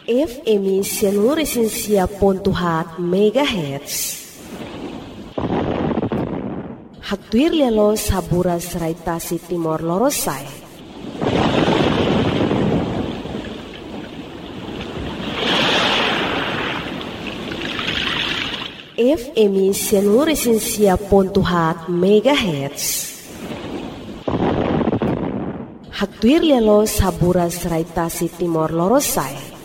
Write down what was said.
FM Sianuresinsia Pontuhat MHz. Hagtuir lelo saburas raitasi Timor Lorosai. FM Sianuresinsia Pontuhat MHz. Hagtuir lelo saburas raitasi Timor Lorosai.